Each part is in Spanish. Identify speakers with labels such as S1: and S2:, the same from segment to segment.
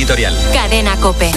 S1: editorial.
S2: Cadena COPE.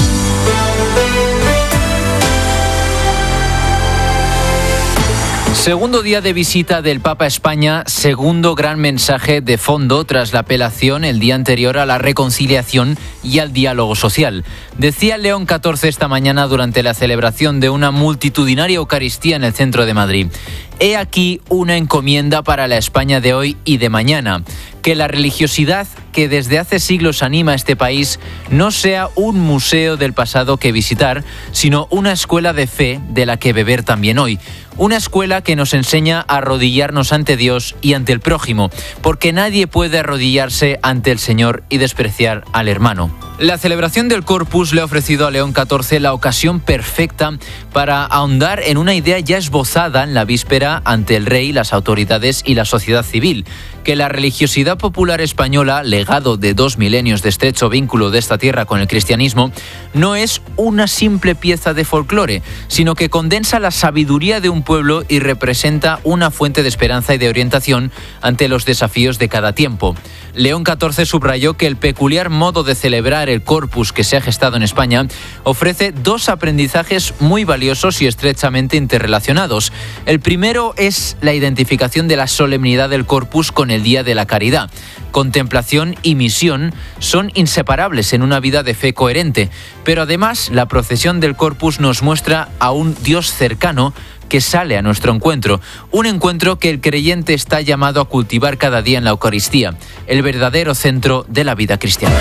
S3: Segundo día de visita del Papa a España, segundo gran mensaje de fondo tras la apelación el día anterior a la reconciliación y al diálogo social. Decía León XIV esta mañana durante la celebración de una multitudinaria Eucaristía en el centro de Madrid. He aquí una encomienda para la España de hoy y de mañana. Que la religiosidad que desde hace siglos anima a este país no sea un museo del pasado que visitar, sino una escuela de fe de la que beber también hoy. Una escuela que nos enseña a arrodillarnos ante Dios y ante el prójimo, porque nadie puede arrodillarse ante el Señor y despreciar al hermano. La celebración del Corpus le ha ofrecido a León XIV la ocasión perfecta para ahondar en una idea ya esbozada en la víspera ante el rey, las autoridades y la sociedad civil, que la religiosidad popular española, legado de 2 milenios de estrecho vínculo de esta tierra con el cristianismo, no es una simple pieza de folclore, sino que condensa la sabiduría de un pueblo y representa una fuente de esperanza y de orientación ante los desafíos de cada tiempo. León XIV subrayó que el peculiar modo de celebrar el Corpus que se ha gestado en España ofrece 2 aprendizajes muy valiosos y estrechamente interrelacionados. El primero es la identificación de la solemnidad del Corpus con el Día de la Caridad. Contemplación y misión son inseparables en una vida de fe coherente, pero además la procesión del Corpus nos muestra a un Dios cercano que sale a nuestro encuentro, un encuentro que el creyente está llamado a cultivar cada día en la Eucaristía, el verdadero centro de la vida cristiana.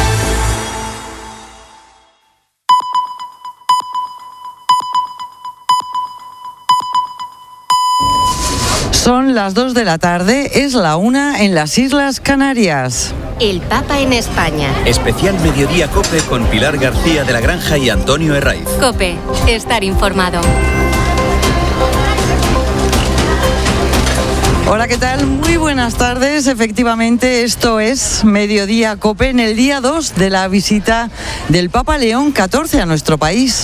S4: Son las 2 de la tarde, es la 1 en las Islas Canarias.
S2: El Papa en España.
S1: Especial Mediodía COPE con Pilar García de la Granja y Antonio Herraiz.
S2: COPE, estar informado.
S4: Hola, ¿qué tal? Muy buenas tardes. Efectivamente, esto es Mediodía COPE en el día 2 de la visita del Papa León XIV a nuestro país.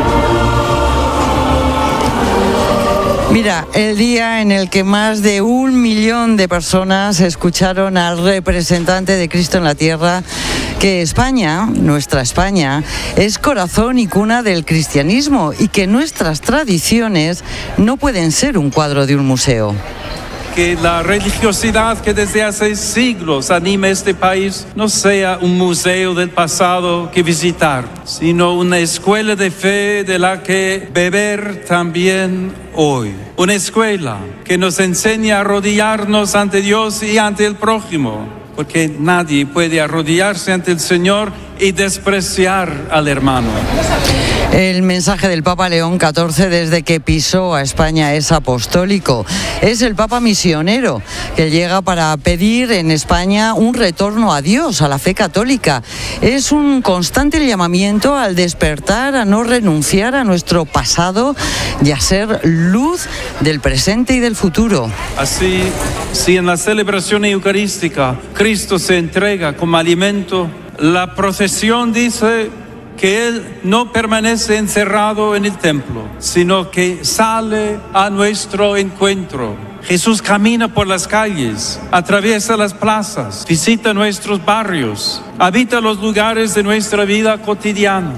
S4: Mira, el día en el que más de 1 millón de personas escucharon al representante de Cristo en la tierra que España, nuestra España, es corazón y cuna del cristianismo y que nuestras tradiciones no pueden ser un cuadro de un museo.
S5: Que la religiosidad que desde hace siglos anima este país no sea un museo del pasado que visitar, sino una escuela de fe de la que beber también hoy. Una escuela que nos enseña a arrodillarnos ante Dios y ante el prójimo, porque nadie puede arrodillarse ante el Señor y despreciar al hermano.
S4: El mensaje del Papa León XIV desde que pisó a España es apostólico. Es el Papa misionero que llega para pedir en España un retorno a Dios, a la fe católica. Es un constante llamamiento al despertar, a no renunciar a nuestro pasado y a ser luz del presente y del futuro.
S5: Así, si en la celebración eucarística Cristo se entrega como alimento, la procesión dice que Él no permanece encerrado en el templo, sino que sale a nuestro encuentro. Jesús camina por las calles, atraviesa las plazas, visita nuestros barrios, habita los lugares de nuestra vida cotidiana.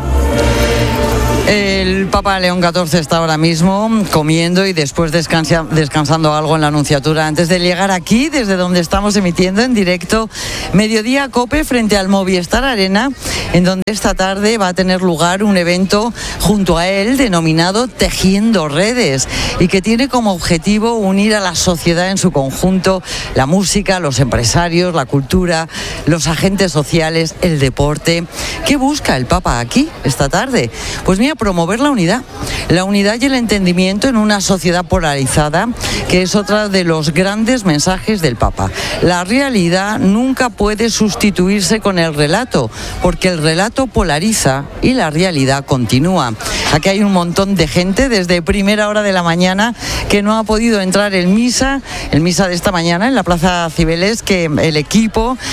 S4: El Papa León XIV está ahora mismo comiendo y después descansando algo en la Nunciatura antes de llegar aquí, desde donde estamos emitiendo en directo Mediodía COPE frente al Movistar Arena, en donde esta tarde va a tener lugar un evento junto a él denominado Tejiendo Redes y que tiene como objetivo unir a la sociedad en su conjunto, la música, los empresarios, la cultura, los agentes sociales, el deporte. ¿Qué busca el Papa aquí esta tarde? Pues mira, promover la unidad y el entendimiento en una sociedad polarizada, que es otra de los grandes mensajes del Papa. La realidad nunca puede sustituirse con el relato, porque el relato polariza y la realidad continúa. Aquí hay un montón de gente desde primera hora de la mañana que no ha podido entrar en misa de esta mañana en la Plaza Cibeles, que el equipo de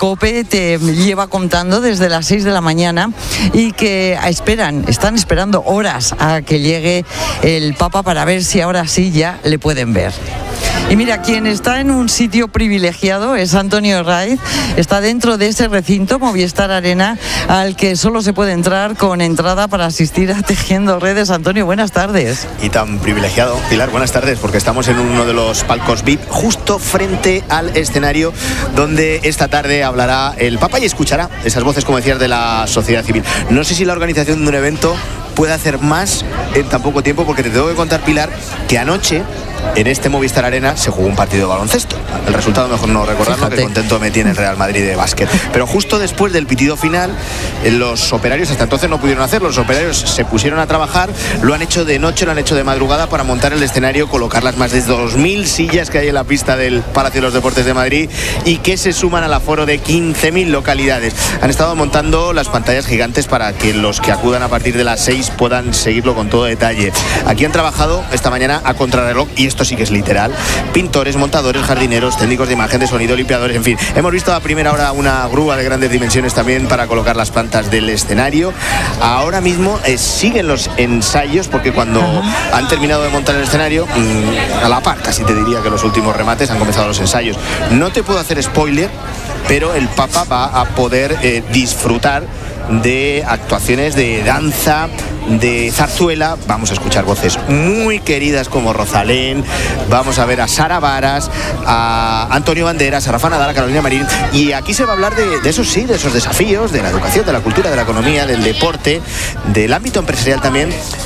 S4: COPE te lleva contando desde las 6 de la mañana y que están esperando horas a que llegue el Papa para ver si ahora sí ya le pueden ver. Y mira, quien está en un sitio privilegiado es Antonio Herraiz. Está dentro de ese recinto, Movistar Arena, al que solo se puede entrar con entrada para asistir a Tejiendo Redes. Antonio, buenas tardes.
S6: Y tan privilegiado, Pilar, buenas tardes, porque estamos en uno de los palcos VIP, justo frente al escenario donde esta tarde hablará el Papa y escuchará esas voces, como decías, de la sociedad civil. No sé si la organización de un evento puede hacer más en tan poco tiempo, porque te tengo que contar, Pilar, que anoche en este Movistar Arena se jugó un partido de baloncesto. El resultado mejor no recordarlo, que contento me tiene el Real Madrid de básquet. Pero justo después del pitido final, los operarios hasta entonces no pudieron hacerlo. Los operarios se pusieron a trabajar, lo han hecho de noche, lo han hecho de madrugada para montar el escenario, colocar las más de 2.000 sillas que hay en la pista del Palacio de los Deportes de Madrid y que se suman al aforo de 15.000 localidades. Han estado montando las pantallas gigantes para que los que acudan a partir de las 6 puedan seguirlo con todo detalle. Aquí han trabajado esta mañana a contrarreloj, y esto sí que es literal, pintores, montadores, jardineros, técnicos de imagen, de sonido, limpiadores, en fin. Hemos visto a primera hora una grúa de grandes dimensiones también para colocar las plantas del escenario. Ahora mismo siguen los ensayos, porque cuando han terminado de montar el escenario, a la par, casi te diría que los últimos remates, han comenzado los ensayos. No te puedo hacer spoiler, pero el Papa va a poder disfrutar de actuaciones de danza, de zarzuela. Vamos a escuchar voces muy queridas como Rosalén, vamos a ver a Sara Varas, a Antonio Banderas, a Rafa Nadal, a Carolina Marín, y aquí se va a hablar de esos desafíos, de la educación, de la cultura, de la economía, del deporte, del ámbito empresarial también,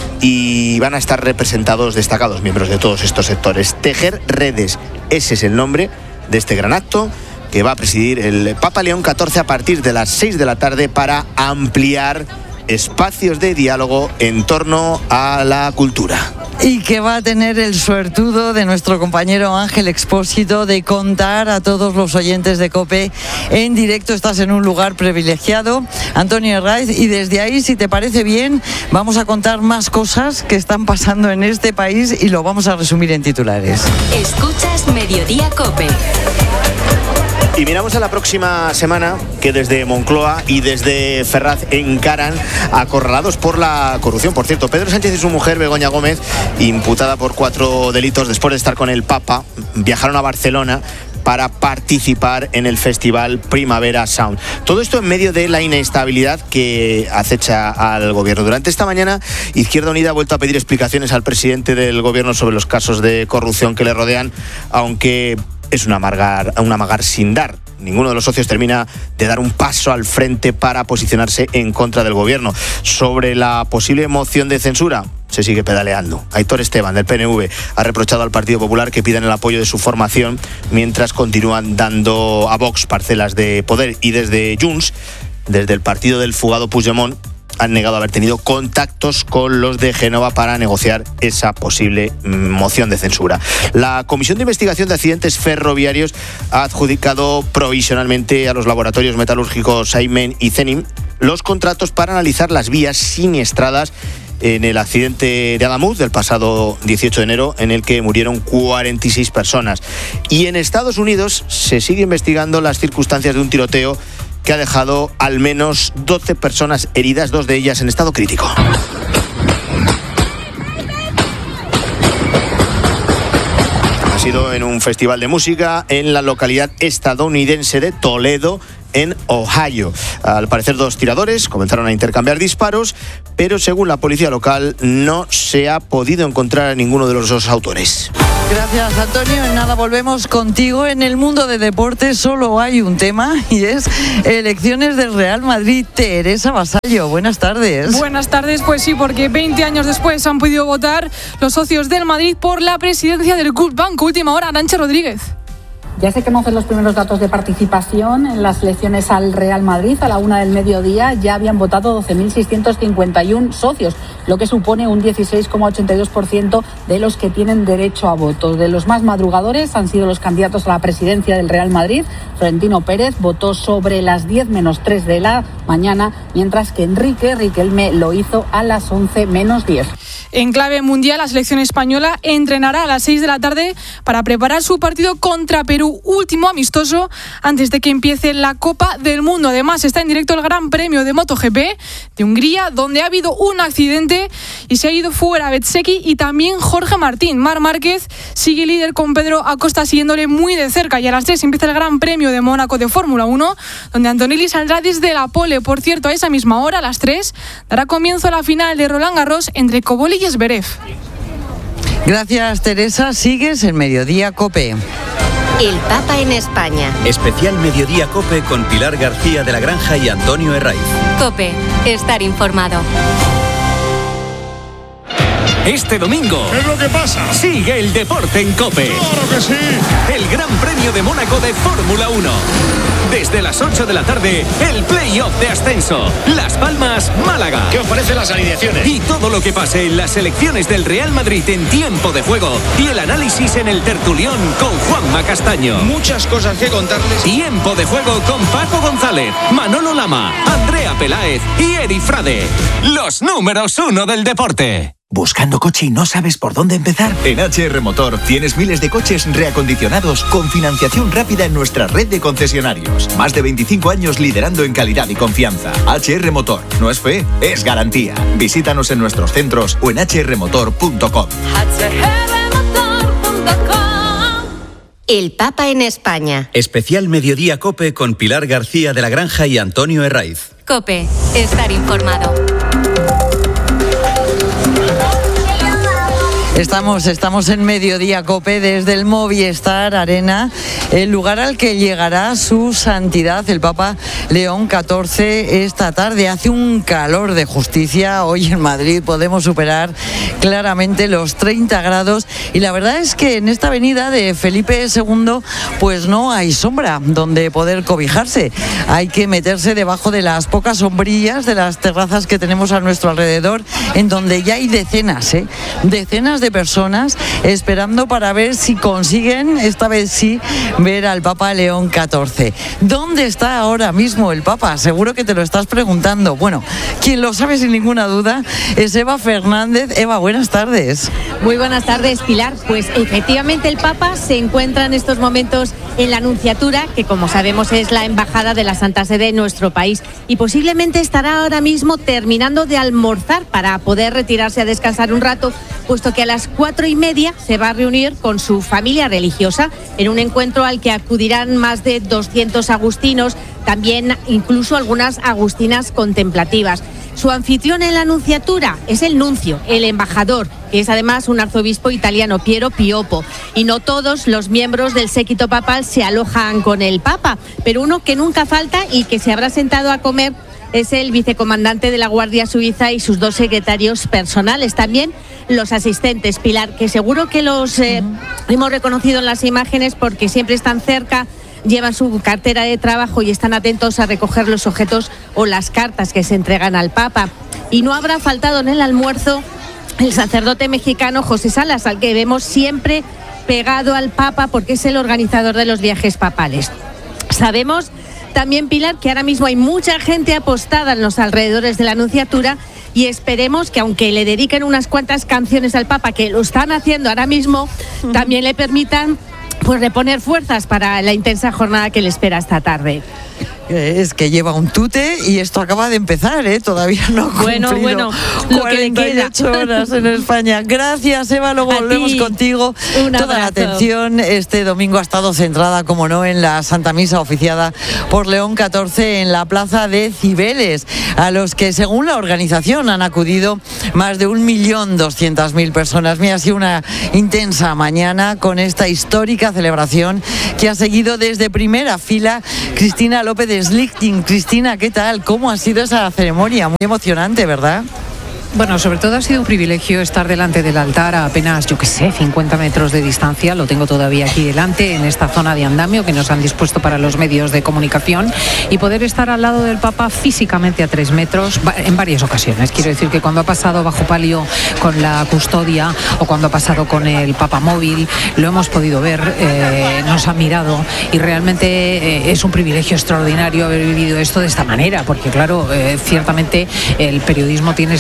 S6: y van a estar representados destacados miembros de todos estos sectores. Tejer Redes, ese es el nombre de este gran acto que va a presidir el Papa León XIV a partir de las 6 de la tarde para ampliar espacios de diálogo en torno a la cultura.
S4: Y que va a tener el suertudo de nuestro compañero Ángel Expósito de contar a todos los oyentes de COPE en directo. Estás en un lugar privilegiado, Antonio Herraiz, y desde ahí, si te parece bien, vamos a contar más cosas que están pasando en este país y lo vamos a resumir en titulares.
S2: Escuchas Mediodía COPE.
S6: Y miramos a la próxima semana, que desde Moncloa y desde Ferraz encaran acorralados por la corrupción. Por cierto, Pedro Sánchez y su mujer, Begoña Gómez, imputada por 4 delitos después de estar con el Papa, viajaron a Barcelona para participar en el festival Primavera Sound. Todo esto en medio de la inestabilidad que acecha al gobierno. Durante esta mañana, Izquierda Unida ha vuelto a pedir explicaciones al presidente del gobierno sobre los casos de corrupción que le rodean, aunque es un amagar sin dar. Ninguno de los socios termina de dar un paso al frente para posicionarse en contra del gobierno. Sobre la posible moción de censura, se sigue pedaleando. Aitor Esteban, del PNV, ha reprochado al Partido Popular que pidan el apoyo de su formación mientras continúan dando a Vox parcelas de poder. Y desde Junts, desde el partido del fugado Puigdemont, han negado haber tenido contactos con los de Génova para negociar esa posible moción de censura. La Comisión de Investigación de Accidentes Ferroviarios ha adjudicado provisionalmente a los laboratorios metalúrgicos Saimen y Cenim los contratos para analizar las vías siniestradas en el accidente de Adamuz del pasado 18 de enero, en el que murieron 46 personas. Y en Estados Unidos se sigue investigando las circunstancias de un tiroteo que ha dejado al menos 12 personas heridas, 2 de ellas en estado crítico. Ha sido en un festival de música en la localidad estadounidense de Toledo, en Ohio. Al parecer, 2 tiradores comenzaron a intercambiar disparos, pero según la policía local no se ha podido encontrar a ninguno de los 2 autores.
S4: Gracias, Antonio. En nada volvemos contigo. En el mundo de deportes solo hay un tema y es elecciones del Real Madrid. Teresa Vasallo, buenas tardes.
S7: Buenas tardes, pues sí, porque 20 años después han podido votar los socios del Madrid por la presidencia del Club Banco. Última hora, Arantxa Rodríguez.
S8: Ya se conocen los primeros datos de participación en las elecciones al Real Madrid. A la 1 del mediodía ya habían votado 12.651 socios, lo que supone un 16,82% de los que tienen derecho a voto. De los más madrugadores han sido los candidatos a la presidencia del Real Madrid. Florentino Pérez votó sobre las 10 menos 3 de la mañana, mientras que Enrique Riquelme lo hizo a las 11 menos 10.
S7: En clave mundial, la selección española entrenará a las 6 de la tarde para preparar su partido contra Perú. su último amistoso antes de que empiece la Copa del Mundo. Además, está en directo el Gran Premio de MotoGP de Hungría, donde ha habido un accidente y se ha ido fuera Bezzecchi y también Jorge Martín. Marc Márquez sigue líder con Pedro Acosta siguiéndole muy de cerca, y a las 3 empieza el Gran Premio de Mónaco de Fórmula 1, donde Antonelli saldrá desde la pole. Por cierto, a esa misma hora, a las 3, dará comienzo a la final de Roland Garros entre Koboli y Zverev.
S4: Gracias, Teresa. Sigues en Mediodía COPE.
S2: El Papa en España.
S1: Especial Mediodía COPE con Pilar García de la Granja y Antonio Herraiz.
S2: COPE. Estar informado.
S9: Este domingo,
S10: ¿qué es lo que pasa?
S9: Sigue el deporte en COPE.
S10: ¡Claro que sí!
S9: El Gran Premio de Mónaco de Fórmula 1. Desde las 8 de la tarde, el play-off de ascenso. Las Palmas, Málaga.
S10: ¿Qué os parecen las alineaciones?
S9: Y todo lo que pase en las selecciones del Real Madrid en tiempo de juego. Y el análisis en el tertulión con Juanma Castaño.
S10: Muchas cosas que contarles.
S9: Tiempo de juego con Paco González, Manolo Lama, Andrea Peláez y Eri Frade. Los números 1 del deporte.
S11: ¿Buscando coche y no sabes por dónde empezar? En HR Motor tienes miles de coches reacondicionados con financiación rápida en nuestra red de concesionarios. Más de 25 años liderando en calidad y confianza. HR Motor. No es fe, es garantía. Visítanos en nuestros centros o en hrmotor.com.
S2: El Papa en España.
S1: Especial Mediodía COPE con Pilar García de la Granja y Antonio Herraiz.
S2: COPE. Estar informado.
S4: Estamos en Mediodía COPE desde el Movistar Arena, el lugar al que llegará su santidad el Papa León XIV esta tarde. Hace un calor de justicia. Hoy en Madrid podemos superar claramente los 30 grados y la verdad es que en esta avenida de Felipe II pues no hay sombra donde poder cobijarse. Hay que meterse debajo de las pocas sombrillas de las terrazas que tenemos a nuestro alrededor, en donde ya hay decenas de personas esperando para ver si consiguen, esta vez sí, ver al Papa León XIV. ¿Dónde está ahora mismo el Papa? Seguro que te lo estás preguntando. Bueno, quien lo sabe sin ninguna duda es Eva Fernández. Eva, buenas tardes.
S12: Muy buenas tardes, Pilar. Pues efectivamente el Papa se encuentra en estos momentos en la Nunciatura, que como sabemos es la embajada de la Santa Sede en nuestro país, y posiblemente estará ahora mismo terminando de almorzar para poder retirarse a descansar un rato, puesto que a las 4:30 se va a reunir con su familia religiosa en un encuentro al que acudirán más de 200 agustinos, también incluso algunas agustinas contemplativas. Su anfitrión en la Nunciatura es el nuncio, el embajador, que es además un arzobispo italiano, Piero Pioppo. Y no todos los miembros del séquito papal se alojan con el Papa, pero uno que nunca falta y que se habrá sentado a comer es el vicecomandante de la Guardia Suiza y sus 2 secretarios personales. También los asistentes, Pilar, que seguro que los hemos reconocido en las imágenes porque siempre están cerca, llevan su cartera de trabajo y están atentos a recoger los objetos o las cartas que se entregan al Papa. Y no habrá faltado en el almuerzo el sacerdote mexicano José Salas, al que vemos siempre pegado al Papa porque es el organizador de los viajes papales. Sabemos también, Pilar, que ahora mismo hay mucha gente apostada en los alrededores de la Nunciatura y esperemos que, aunque le dediquen unas cuantas canciones al Papa, que lo están haciendo ahora mismo, también le permitan pues reponer fuerzas para la intensa jornada que le espera esta tarde.
S4: Es que lleva un tute y esto acaba de empezar, todavía no ha cumplido
S12: bueno, lo
S4: 48
S12: que le queda.
S4: horas en España. Gracias, Eva, luego volvemos contigo. Toda la atención este domingo ha estado centrada, como no, en la Santa Misa oficiada por León XIV en la plaza de Cibeles, a los que, según la organización, han acudido más de 1.200.000 personas. Mira, ha sido una intensa mañana con esta histórica celebración que ha seguido desde primera fila Cristina López de Slichting. Cristina, ¿qué tal? ¿Cómo ha sido esa ceremonia? Muy emocionante, ¿verdad?
S13: Bueno, sobre todo ha sido un privilegio estar delante del altar a apenas, 50 metros de distancia. Lo tengo todavía aquí delante, en esta zona de andamio que nos han dispuesto para los medios de comunicación, y poder estar al lado del Papa físicamente a 3 metros en varias ocasiones. Quiero decir que cuando ha pasado bajo palio con la custodia o cuando ha pasado con el Papa móvil, lo hemos podido ver, nos ha mirado, y realmente es un privilegio extraordinario haber vivido esto de esta manera, porque claro, ciertamente el periodismo tiene estas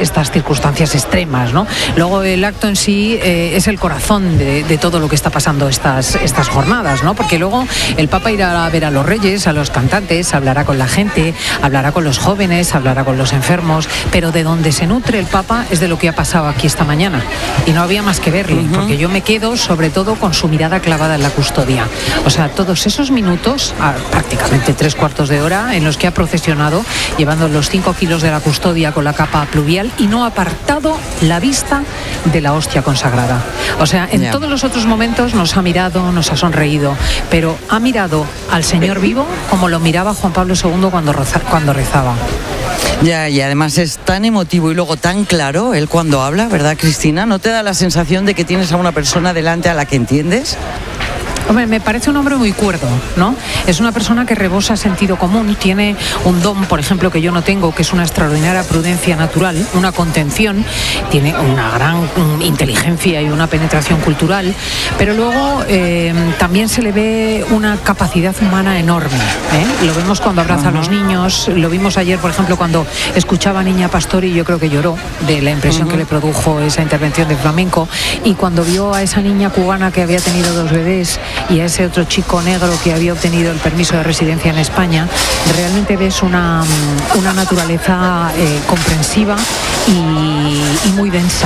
S13: estas circunstancias extremas, ¿no? Luego el acto en sí es el corazón de todo lo que está pasando estas jornadas, ¿no? Porque luego el Papa irá a ver a los reyes, a los cantantes, hablará con la gente, hablará con los jóvenes, hablará con los enfermos, pero de donde se nutre el Papa es de lo que ha pasado aquí esta mañana. Y no había más que verle, porque yo me quedo sobre todo con su mirada clavada en la custodia. O sea, todos esos minutos, prácticamente 3/4 de hora, en los que ha procesionado, llevando los 5 kilos de la custodia con la capa pluvial y no ha apartado la vista de la hostia consagrada. O sea, en todos los otros momentos nos ha mirado, nos ha sonreído, pero ha mirado al Señor vivo como lo miraba Juan Pablo II cuando rezaba.
S4: Ya, y además es tan emotivo y luego tan claro él cuando habla, ¿verdad, Cristina? ¿No te da la sensación de que tienes a una persona delante a la que entiendes?
S13: Hombre, me parece un hombre muy cuerdo, ¿no? Es una persona que rebosa sentido común, tiene un don, por ejemplo, que yo no tengo, que es una extraordinaria prudencia natural, una contención, tiene una gran inteligencia y una penetración cultural, pero luego también se le ve una capacidad humana enorme, ¿eh? Lo vemos cuando abraza a los niños, lo vimos ayer, por ejemplo, cuando escuchaba a Niña Pastori, yo creo que lloró de la impresión que le produjo esa intervención de flamenco, y cuando vio a esa niña cubana que había tenido 2 bebés y a ese otro chico negro que había obtenido el permiso de residencia en España, realmente ves una naturaleza comprensiva y muy densa.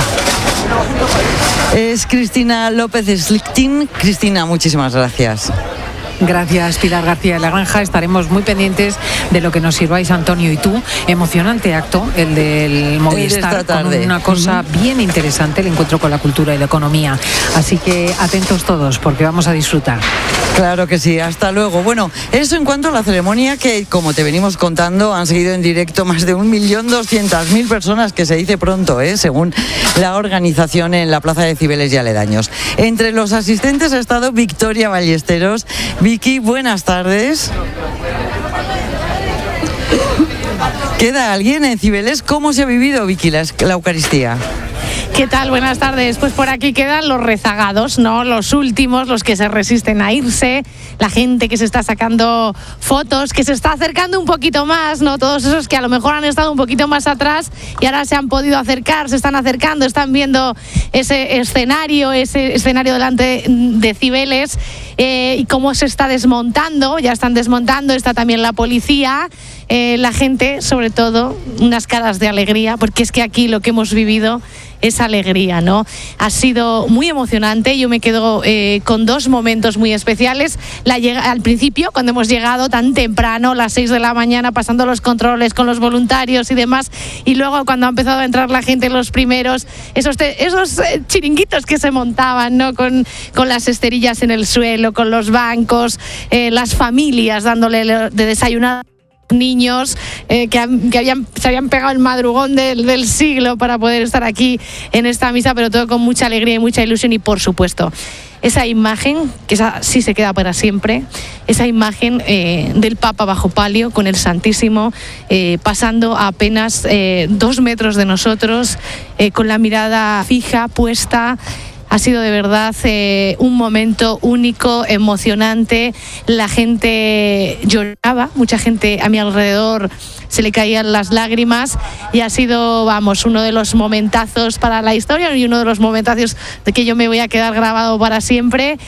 S4: Es Cristina López Slichting. Cristina, muchísimas gracias.
S13: Gracias, Pilar García de la Granja. Estaremos muy pendientes de lo que nos sirváis, Antonio y tú. Emocionante acto, el del Movistar, con una cosa bien interesante, el encuentro con la cultura y la economía. Así que atentos todos, porque vamos a disfrutar.
S4: Claro que sí, hasta luego. Bueno, eso en cuanto a la ceremonia, que como te venimos contando, han seguido en directo más de 1.200.000 personas, que se dice pronto, según la organización, en la Plaza de Cibeles y aledaños. Entre los asistentes ha estado Victoria Ballesteros. Vicky, buenas tardes. ¿Queda alguien en Cibeles? ¿Cómo se ha vivido, Vicky, la Eucaristía?
S14: ¿Qué tal? Buenas tardes. Pues por aquí quedan los rezagados, ¿no? Los últimos, los que se resisten a irse, la gente que se está sacando fotos, que se está acercando un poquito más, ¿no? Todos esos que a lo mejor han estado un poquito más atrás y ahora se han podido acercar, se están acercando, están viendo ese escenario delante de Cibeles y cómo se está desmontando, ya están desmontando, está también la policía, la gente, sobre todo, unas caras de alegría, porque es que aquí lo que hemos vivido es alegría, ¿no? Ha sido muy emocionante. Yo me quedo con 2 momentos muy especiales. Al principio, cuando hemos llegado tan temprano, las 6 de la mañana, pasando los controles con los voluntarios y demás, y luego cuando ha empezado a entrar la gente, los primeros, esos chiringuitos que se montaban, ¿no? Con las esterillas en el suelo, con los bancos, las familias dándole de desayunar, niños que se habían pegado el madrugón del siglo para poder estar aquí en esta misa, pero todo con mucha alegría y mucha ilusión. Y por supuesto, esa imagen, que esa sí se queda para siempre, esa imagen del Papa bajo palio con el Santísimo pasando a apenas 2 metros de nosotros, con la mirada fija, puesta. Ha sido de verdad un momento único, emocionante. La gente lloraba, mucha gente a mi alrededor se le caían las lágrimas, y ha sido, uno de los momentazos para la historia y uno de los momentazos de que yo me voy a quedar grabado para siempre,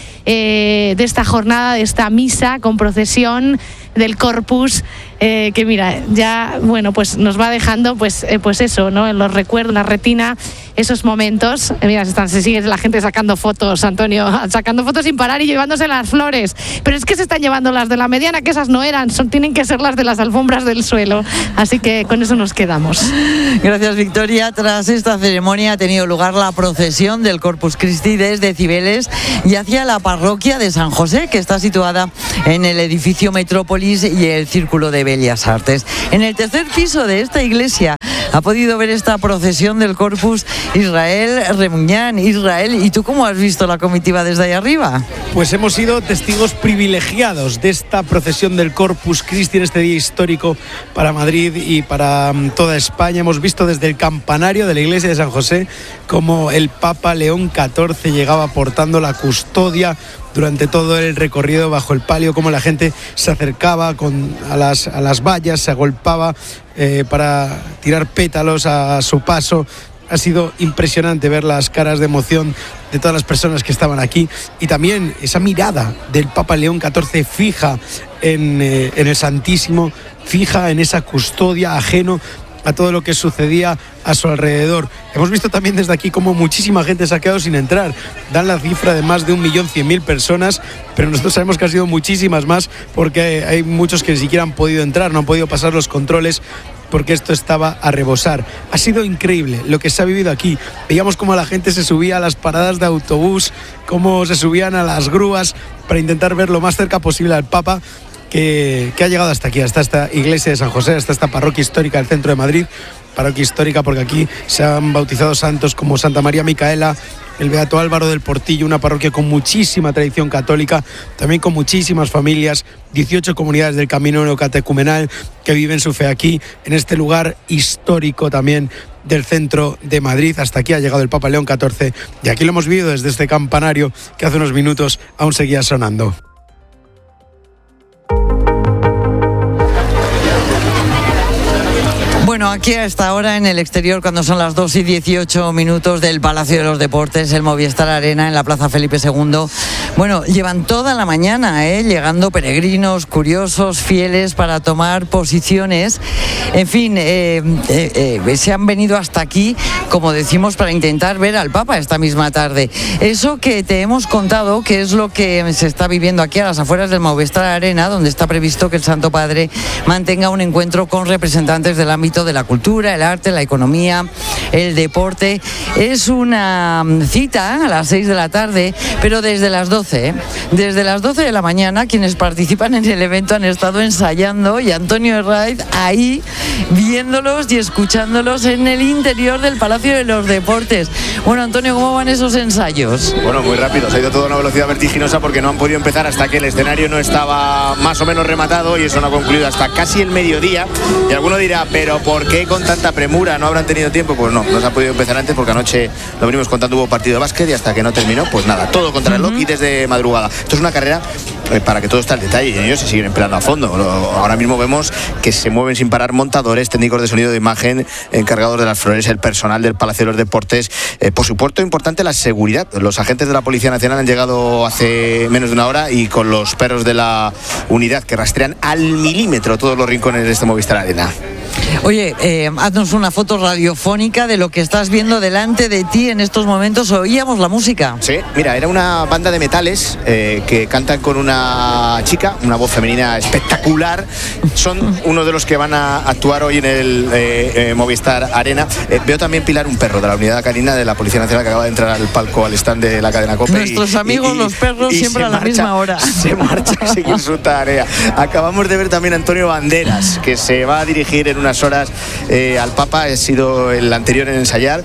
S14: de esta jornada, de esta misa con procesión del Corpus, que mira, ya, pues nos va dejando, pues eso, ¿no? En los recuerdos, la retina, esos momentos. Mira, se sigue la gente sacando fotos, Antonio, sacando fotos sin parar y llevándose las flores. Pero es que se están llevando las de la mediana, que esas no eran, tienen que ser las de las alfombras del suelo. Así que con eso nos quedamos.
S4: Gracias, Victoria. Tras esta ceremonia ha tenido lugar la procesión del Corpus Christi desde Cibeles y hacia la parroquia de San José, que está situada en el edificio Metrópolis y el Círculo de Bellas Artes. En el 3er piso de esta iglesia ha podido ver esta procesión del Corpus Israel Remuñán. Israel, ¿y tú cómo has visto la comitiva desde ahí arriba?
S15: Pues hemos sido testigos privilegiados de esta procesión del Corpus Christi en este día histórico para Madrid y para toda España. Hemos visto desde el campanario de la iglesia de San José cómo el Papa León XIV llegaba portando la custodia durante todo el recorrido bajo el palio, cómo la gente se acercaba a las vallas, se agolpaba para tirar pétalos a su paso. Ha sido impresionante ver las caras de emoción de todas las personas que estaban aquí y también esa mirada del Papa León XIV fija en el Santísimo, fija en esa custodia, ajeno a todo lo que sucedía a su alrededor. Hemos visto también desde aquí cómo muchísima gente se ha quedado sin entrar. Dan la cifra de más de 1.100.000 personas, pero nosotros sabemos que han sido muchísimas más porque hay muchos que ni siquiera han podido entrar, no han podido pasar los controles porque esto estaba a rebosar. Ha sido increíble lo que se ha vivido aquí. Veíamos cómo la gente se subía a las paradas de autobús, cómo se subían a las grúas para intentar ver lo más cerca posible al Papa, que ha llegado hasta aquí, hasta esta iglesia de San José, hasta esta parroquia histórica del centro de Madrid. Parroquia histórica porque aquí se han bautizado santos como Santa María Micaela, el Beato Álvaro del Portillo, una parroquia con muchísima tradición católica, también con muchísimas familias, 18 comunidades del Camino Neocatecumenal que viven su fe aquí, en este lugar histórico también del centro de Madrid. Hasta aquí ha llegado el Papa León XIV y aquí lo hemos vivido desde este campanario que hace unos minutos aún seguía sonando.
S4: Bueno, aquí a esta hora en el exterior, cuando son las 2:18 del Palacio de los Deportes, el Movistar Arena en la Plaza Felipe II. Bueno, llevan toda la mañana llegando peregrinos, curiosos, fieles para tomar posiciones. En fin, se han venido hasta aquí, como decimos, para intentar ver al Papa esta misma tarde. Eso que te hemos contado, que es lo que se está viviendo aquí a las afueras del Movistar Arena, donde está previsto que el Santo Padre mantenga un encuentro con representantes del ámbito de la cultura, el arte, la economía, el deporte. Es una cita a las 6 de la tarde, pero desde las 12. Desde las 12 de la mañana, quienes participan en el evento han estado ensayando y Antonio Herraiz ahí viéndolos y escuchándolos en el interior del Palacio de los Deportes. Bueno, Antonio, ¿cómo van esos ensayos?
S6: Bueno, muy rápido, se ha ido todo a una velocidad vertiginosa porque no han podido empezar hasta que el escenario no estaba más o menos rematado y eso no ha concluido hasta casi el mediodía. Y alguno dirá, pero ¿por qué con tanta premura? ¿No habrán tenido tiempo? Pues no se ha podido empezar antes porque anoche lo venimos contando, hubo partido de básquet y hasta que no terminó, pues nada, todo contra el reloj y desde madrugada. Esto es una carrera para que todo está al detalle y ellos se siguen empleando a fondo. Ahora mismo vemos que se mueven sin parar montadores, técnicos de sonido, de imagen, encargados de las flores, el personal del Palacio de los Deportes. Por supuesto, importante la seguridad. Los agentes de la Policía Nacional han llegado hace menos de una hora y con los perros de la unidad que rastrean al milímetro todos los rincones de este Movistar Arena.
S4: Oye, haznos una foto radiofónica de lo que estás viendo delante de ti en estos momentos. ¿Oíamos la música?
S6: Sí, mira, era una banda de metales que cantan con una chica, una voz femenina espectacular. Son uno de los que van a actuar hoy en el Movistar Arena. Veo también, Pilar, un perro de la unidad canina de la Policía Nacional que acaba de entrar al palco, al stand de la cadena COPE.
S4: Nuestros amigos los perros siempre a la misma hora.
S6: Se marcha a seguir su tarea. Acabamos de ver también a Antonio Banderas, que se va a dirigir en unas horas al Papa. Ha sido el anterior en ensayar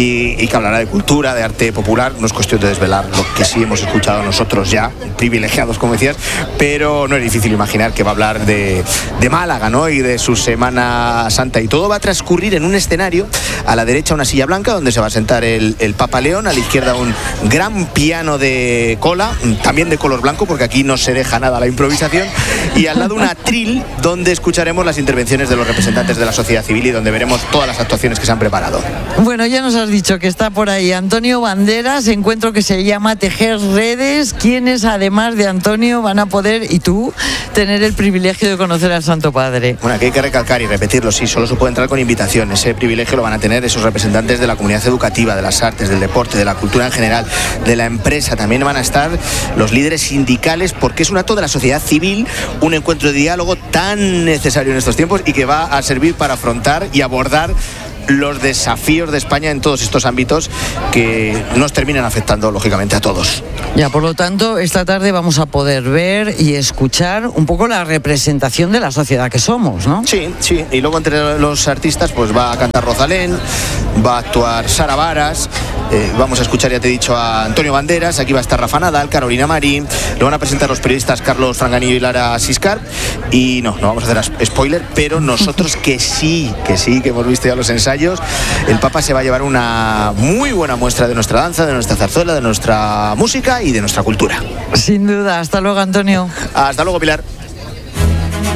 S6: y que hablará de cultura, de arte popular. No es cuestión de desvelar lo que sí hemos escuchado nosotros ya, privilegiados como decías, pero no es difícil imaginar que va a hablar de Málaga, ¿no? Y de su Semana Santa, y todo va a transcurrir en un escenario. A la derecha una silla blanca donde se va a sentar el Papa León, a la izquierda un gran piano de cola, también de color blanco porque aquí no se deja nada a la improvisación, y al lado un atril donde escucharemos las intervenciones de los representantes de la sociedad civil y donde veremos todas las actuaciones que se han preparado.
S4: Bueno, ya nos has dicho que está por ahí Antonio Banderas, encuentro que se llama Tejer Redes, quienes además de Antonio van a poder, y tú, tener el privilegio de conocer al Santo Padre.
S6: Bueno, aquí hay que recalcar y repetirlo, sí, solo se puede entrar con invitación. Ese privilegio lo van a tener esos representantes de la comunidad educativa, de las artes, del deporte, de la cultura en general, de la empresa. También van a estar los líderes sindicales, porque es un acto de la sociedad civil, un encuentro de diálogo tan necesario en estos tiempos y que va a servir para afrontar y abordar los desafíos de España en todos estos ámbitos que nos terminan afectando lógicamente a todos.
S4: Ya, por lo tanto, esta tarde vamos a poder ver y escuchar un poco la representación de la sociedad que somos, ¿no?
S6: Sí, sí, y luego entre los artistas pues va a cantar Rosalén, va a actuar Sara Varas, Vamos a escuchar, ya te he dicho, a Antonio Banderas. Aquí va a estar Rafa Nadal, Carolina Marín. Lo van a presentar los periodistas Carlos Franganillo y Lara Siscar. Y no vamos a hacer spoiler, pero nosotros que hemos visto ya los ensayos. El Papa se va a llevar una muy buena muestra de nuestra danza, de nuestra zarzuela, de nuestra música y de nuestra cultura.
S4: Sin duda. Hasta luego, Antonio.
S6: Hasta luego, Pilar.